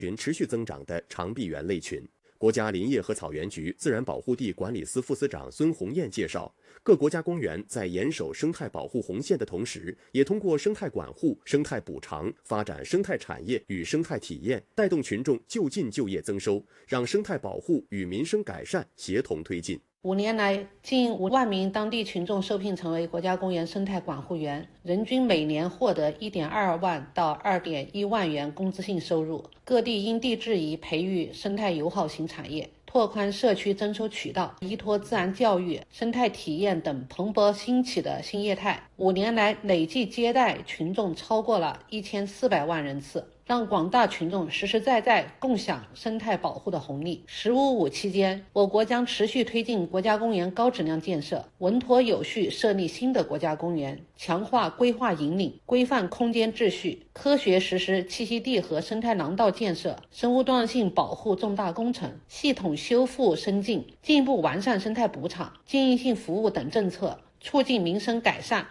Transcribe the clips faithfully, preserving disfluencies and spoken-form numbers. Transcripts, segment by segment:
群持续增长的长臂猿类群。国家林业和草原局自然保护地管理司副司长孙红艳介绍，各国家公园在严守生态保护红线的同时，也通过生态管护、生态补偿、发展生态产业与生态体验，带动群众就近就业增收，让生态保护与民生改善协同推进。 五年来，近五万名当地群众受聘成为国家公园生态管护员，人均每年获得一点二万到二点一万元工资性收入。各地因地制宜培育生态友好型产业，拓宽社区增收渠道，依托自然教育、生态体验等蓬勃兴起的新业态。五年来，累计接待群众超过了一千四百万人次，让广大群众实实在在共享生态保护的红利。十五五期间，我国将持续推进国家公园高质量建设，稳妥有序设立新的国家公园，强化规划引领，规范空间秩序，科学实施栖息地和生态廊道建设、生物多样性保护重大工程，系统修复生境，进一步完善生态补偿、经营性服务等政策，促進民生改善。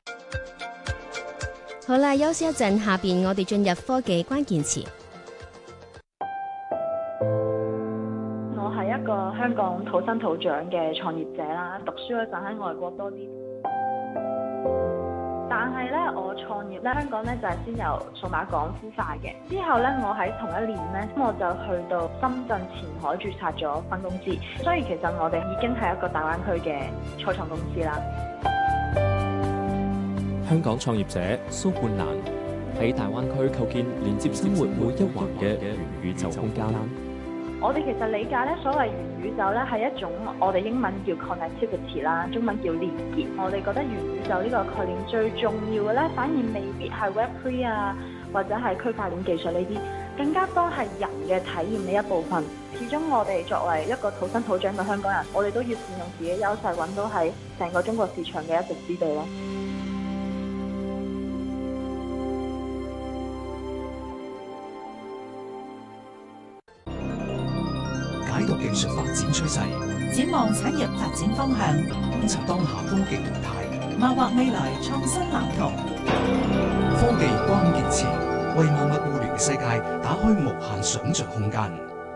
好啦，休息一陣，下邊我哋進入科技關鍵詞。 我係一個香港土生土長嘅創業者啦，讀書嗰陣喺外國多啲。但係咧，我創業咧，香港咧就係先由數碼港孵化嘅。之後咧，我喺同一年咧，我就去到深圳前海註冊咗分公司，所以其實我哋已經係一個大灣區嘅初創公司啦。 香港創業者蘇冠蘭喺大灣區構建連接生活每一環嘅元宇宙空間。 我哋其實理解咧，所謂元宇宙咧係一種我哋英文叫 connectivity 啦，中文叫連結。我哋覺得元宇宙呢個概念最重要嘅咧，反而未必係 Web 三 啊，或者係區塊鏈技術呢啲，更加多係人嘅體驗呢一部分。始終我哋作為一個土生土長嘅香港人，我哋都要善用自己優勢，揾到喺成個中國市場嘅一席之地咯。 解讀技術發展趨勢， 展望產業發展方向， 觀察當下科技動態， 謀劃未來創新藍圖。 科技關鍵詞，為萬物互聯嘅世界打開無限想像空間。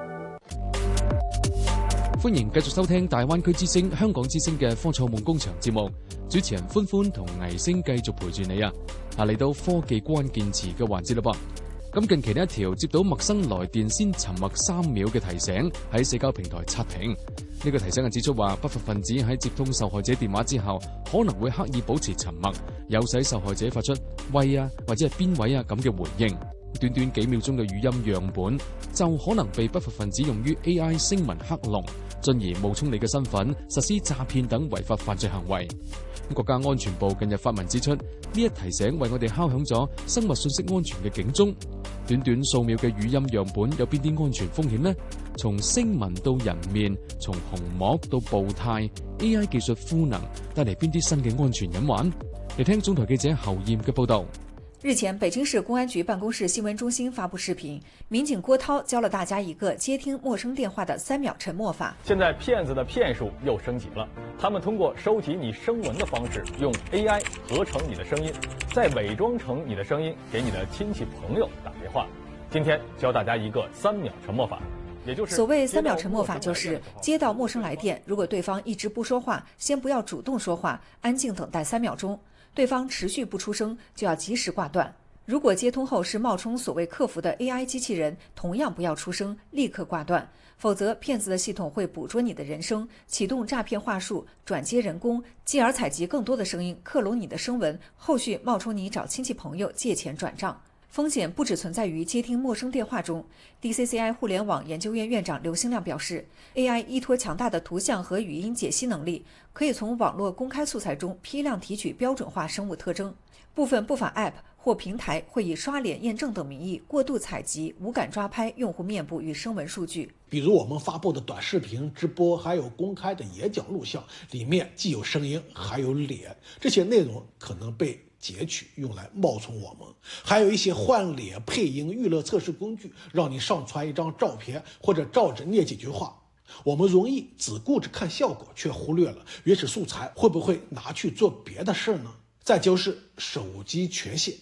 歡迎繼續收聽大灣區之聲、香港之聲嘅科創夢工場節目，主持人歡歡同倪星繼續陪住你啊！啊，嚟到科技關鍵詞嘅環節啦噃。咁近期呢一條接到陌生來電先沉默三秒嘅提醒喺社交平台刷屏。呢個提醒係指出話，不法分子喺接通受害者電話之後，可能會刻意保持沉默，誘使受害者發出喂啊或者係邊位啊咁嘅回應。短短幾秒鐘嘅語音樣本就可能被不法分子用於 A I 聲紋克隆，進而冒充你嘅身份，實施詐騙等違法犯罪行為。國家安全部近日發文指出，呢一提醒為我哋敲響咗生物信息安全嘅警鐘。短短數秒嘅語音樣本有邊啲安全風險呢？從聲紋到人面，從虹膜到步態 ，A I 技術賦能帶嚟邊啲新嘅安全隱患？嚟聽總台記者侯艷嘅報道。 日前，北京市公安局辦公室新聞中心發布視頻，民警郭濤教了大家一個接聽陌生電話的三秒沉默法。 現在騙子的騙術又升級了，他們通過收集你聲紋的方式，用 A I 合成你的聲音，再偽裝成你的聲音給你的親戚朋友打電話。今天教大家一個三秒沉默法，也就是所謂三秒沉默法，就是接到陌生來電，如果對方一直不說話，先不要主動說話，安靜等待三秒鐘。對方持續不出聲，就要及時掛斷。如果接通後是冒充所謂客服的 A I 機器人，同樣不要出聲，立刻掛斷，否則騙子的系統會捕捉你的人聲，啟動詐騙話術，轉接人工，繼而採集更多的聲音，克隆你的聲紋，後續冒充你找親戚朋友借錢轉賬。風險不只存在於接聽陌生電話中。D C C I 互聯網研究院院長劉興亮表示 ，A I 依託強大的圖像和語音解析能力，可以從網絡公開素材中批量提取標準化生物特徵。部分不法 App 或平台會以刷臉驗證等名義過度採集、無感抓拍用戶面部與聲紋數據。 比如我們發布的短視頻、直播，還有公開的演講錄像，裡面既有聲音，還有臉，這些內容可能被截取用來冒充我們。還有一些換臉配音娛樂測試工具，讓你上傳一張照片或者照着念幾句話。我們容易只顧着看效果，卻忽略了原始素材會不會拿去做別的事呢？再就是手機權限啊，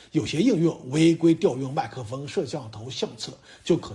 有些应用违规调用麦克风、摄像头、相册，就可能